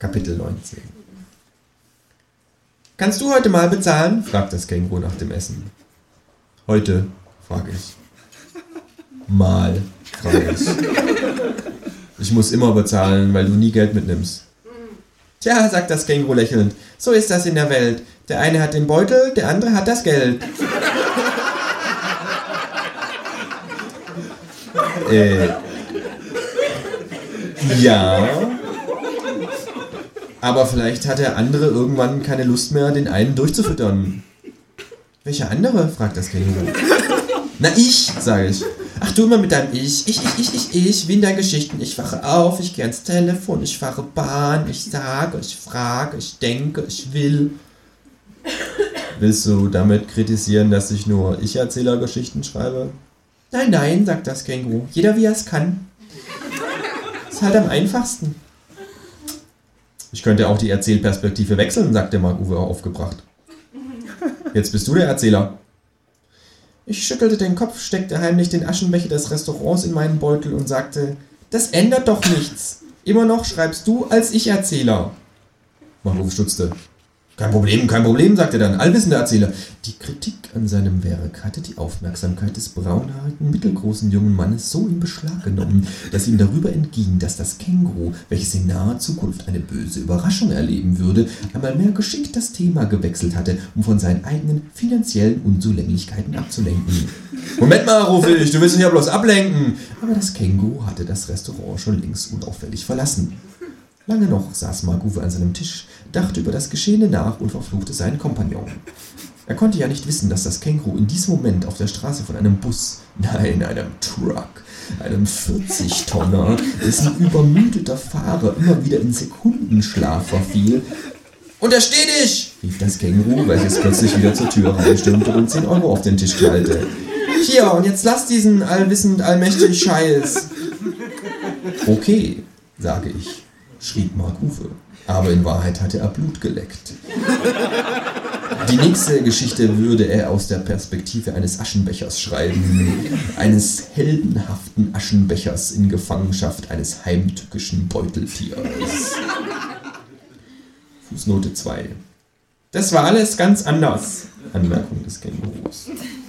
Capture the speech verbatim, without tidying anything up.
Kapitel neunzehn. Kannst du heute mal bezahlen? Fragt das Känguru nach dem Essen. Heute, frage ich. Mal, frage ich. Ich muss immer bezahlen, weil du nie Geld mitnimmst. Tja, sagt das Känguru lächelnd, so ist das in der Welt. Der eine hat den Beutel, der andere hat das Geld. äh, ja, aber vielleicht hat der andere irgendwann keine Lust mehr, den einen durchzufüttern. Welcher andere? Fragt das Känguru. Na ich, sage ich. Ach du immer mit deinem Ich, ich, ich, ich, ich, ich, wie in deinen Geschichten. Ich wache auf, ich gehe ans Telefon, ich fahre Bahn, ich sage, ich frage, ich denke, ich will. Willst du damit kritisieren, dass ich nur Ich-Erzähler-Geschichten schreibe? Nein, nein, sagt das Känguru. Jeder wie er es kann. Ist halt am einfachsten. Ich könnte auch die Erzählperspektive wechseln, sagt der Mark-Uwe aufgebracht. Jetzt bist du der Erzähler. Ich schüttelte den Kopf, steckte heimlich den Aschenbecher des Restaurants in meinen Beutel und sagte, das ändert doch nichts. Immer noch schreibst du als Ich-Erzähler. Mark-Uwe stutzte. Kein Problem, kein Problem, sagte dann, allwissender Erzähler. Die Kritik an seinem Werk hatte die Aufmerksamkeit des braunhaarigen, mittelgroßen jungen Mannes so in Beschlag genommen, dass ihm darüber entging, dass das Känguru, welches in naher Zukunft eine böse Überraschung erleben würde, einmal mehr geschickt das Thema gewechselt hatte, um von seinen eigenen finanziellen Unzulänglichkeiten abzulenken. Moment mal, rufe ich, du willst mich ja bloß ablenken. Aber das Känguru hatte das Restaurant schon längst unauffällig verlassen. Lange noch saß Mark-Uwe an seinem Tisch, dachte über das Geschehene nach und verfluchte seinen Kompagnon. Er konnte ja nicht wissen, dass das Känguru in diesem Moment auf der Straße von einem Bus, nein, einem Truck, einem vierzig-Tonner, dessen übermüdeter Fahrer immer wieder in Sekundenschlaf verfiel. »Untersteh dich!« rief das Känguru, welches plötzlich wieder zur Tür reinstürmte und zehn Euro auf den Tisch knallte. »Hier, und jetzt lass diesen allwissend allmächtig Scheiß!« »Okay«, sage ich, schrieb Mark-Uwe. Aber in Wahrheit hatte er Blut geleckt. Die nächste Geschichte würde er aus der Perspektive eines Aschenbechers schreiben. Eines heldenhaften Aschenbechers in Gefangenschaft eines heimtückischen Beuteltiers. Fußnote zwei. Das war alles ganz anders. Anmerkung des Kängurus.